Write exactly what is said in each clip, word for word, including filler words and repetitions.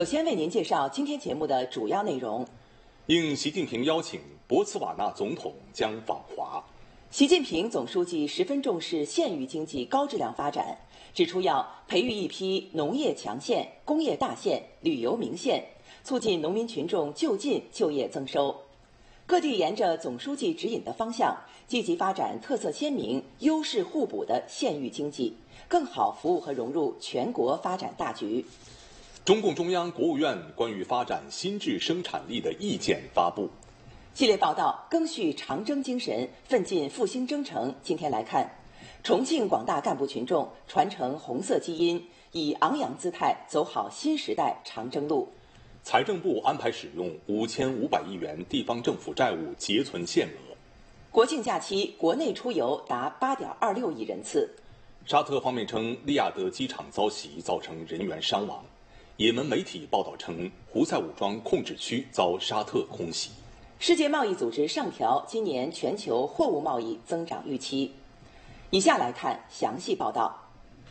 首先为您介绍今天节目的主要内容。 应习近平邀请，博茨瓦纳总统将访华。 习近平总书记十分重视县域经济高质量发展，指出要培育一批农业强县、工业大县、旅游名县，促进农民群众就近就业增收。各地沿着总书记指引的方向，积极发展特色鲜明、优势互补的县域经济，更好服务和融入全国发展大局。 中共中央、国务院关于发展新质生产力的意见发布。 系列报道赓续长征精神，奋进复兴征程。今天来看，重庆广大干部群众传承红色基因，以昂扬姿态走好新时代长征路。 财政部安排使用五千五百亿元地方政府债务结存限额。 国庆假期国内出游达八点二六亿人次。 沙特方面称，利雅得机场遭袭，造成人员伤亡。也门媒体报道称，胡塞武装控制区遭沙特空袭。 世界贸易组织上调今年全球货物贸易增长预期。以下来看详细报道。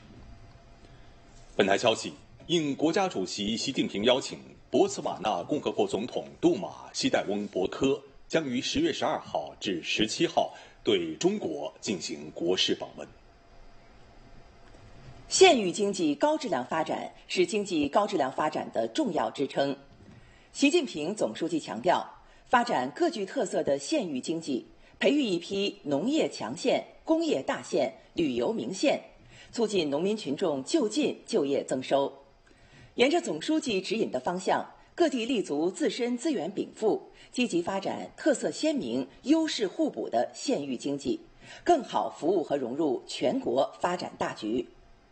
本台消息，应国家主席习近平邀请，博茨瓦纳共和国总统杜马希代翁博科将于十月十二号至十七号对中国进行国事访问。 县域经济高质量发展是经济高质量发展的重要支撑。习近平总书记强调，发展各具特色的县域经济，培育一批农业强县、工业大县、旅游名县，促进农民群众就近就业增收。沿着总书记指引的方向，各地立足自身资源禀赋，积极发展特色鲜明、优势互补的县域经济，更好服务和融入全国发展大局。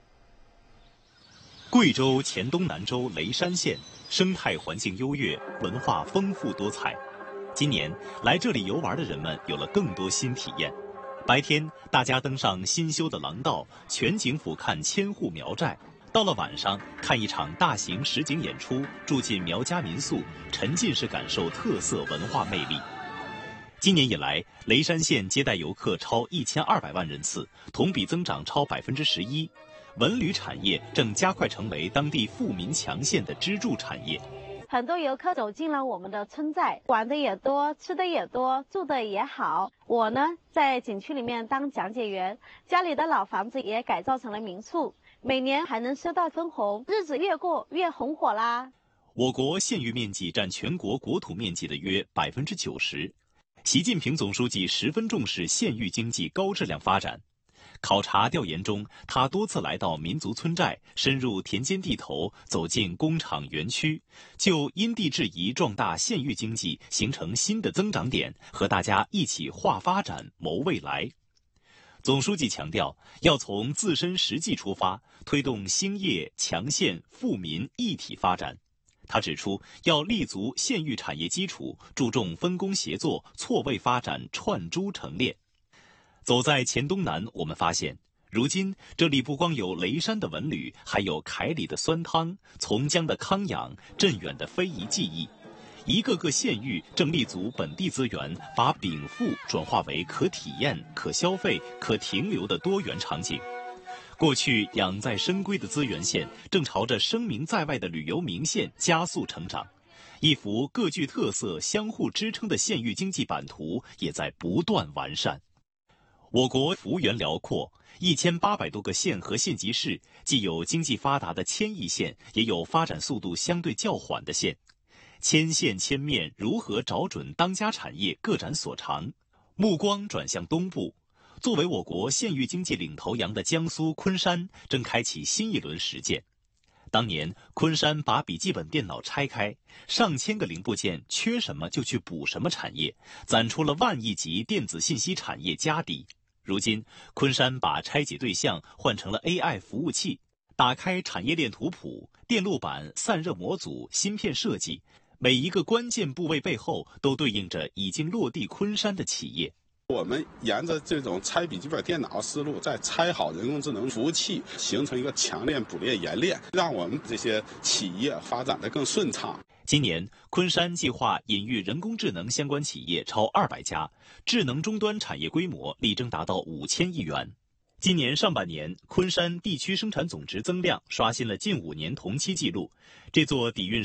贵州黔东南州雷山县生态环境优越，文化丰富多彩。今年来这里游玩的人们有了更多新体验。白天，大家登上新修的廊道，全景俯瞰千户苗寨；到了晚上，看一场大型实景演出，住进苗家民宿，沉浸式感受特色文化魅力。今年以来，雷山县接待游客超一千二百万人次，同比增长超百分之十一。文旅产业正加快成为当地富民强县的支柱产业。 很多游客走进了我们的村寨，玩的也多，吃的也多，住的也好。我呢，在景区里面当讲解员，家里的老房子也改造成了民宿，每年还能收到分红，日子越过越红火啦。 我国县域面积占全国国土面积的约百分之九十。习近平总书记十分重视县域经济高质量发展。考察调研中，他多次来到民族村寨，深入田间地头，走进工厂园区，就因地制宜壮大县域经济，形成新的增长点，和大家一起划发展、谋未来。总书记强调，要从自身实际出发，推动兴业、强县、富民一体发展。他指出，要立足县域产业基础，注重分工协作、错位发展、串珠成链。走在黔东南，我们发现，如今这里不光有雷山的文旅，还有凯里的酸汤、从江的康养、镇远的非遗技艺。一个个县域正立足本地资源，把禀赋转化为可体验、可消费、可停留的多元场景。过去养在深闺的资源县，正朝着声名在外的旅游名县加速成长。一幅各具特色、相互支撑的县域经济版图也在不断完善。我国幅员辽阔，一千八百多个县和县级市，既有经济发达的千亿县，也有发展速度相对较缓的县。千县千面，如何找准当家产业，各展所长？目光转向东部，作为我国县域经济领头羊的江苏昆山，正开启新一轮实践。当年，昆山把笔记本电脑拆开，上千个零部件，缺什么就去补什么产业，攒出了万亿级电子信息产业家底。如今，昆山把拆解对象换成了 A I 服务器，打开产业链图谱，电路板、散热模组、芯片设计，每一个关键部位背后都对应着已经落地昆山的企业。 我们沿着这种拆笔记本电脑思路，再拆好人工智能服务器，形成一个强链、补链、冶链，让我们这些企业发展得更顺畅。 今年，昆山计划引育人工智能相关企业超二百家，智能终端产业规模力争达到五千亿元。今年上半年，昆山地区生产总值增量刷新了近五年同期纪录。这座底蕴